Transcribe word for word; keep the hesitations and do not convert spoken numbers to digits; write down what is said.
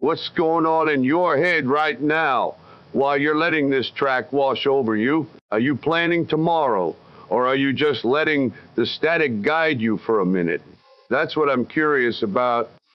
What's going on in your head right now while you're letting this track wash over you? Are you planning tomorrow, or are you just letting the static guide you for a minute? That's what I'm curious about.